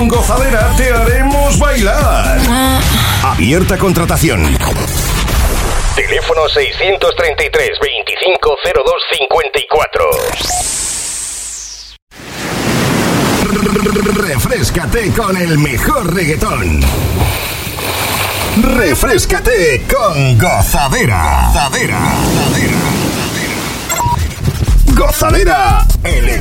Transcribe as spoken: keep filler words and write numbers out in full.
Con Gozadera te haremos bailar. Abierta contratación. Teléfono seiscientos treinta y tres, veinticinco cero dos cincuenta y cuatro. Refréscate con el mejor reggaetón. Refréscate con Gozadera. Gozadera. Gozadera. Gozadera.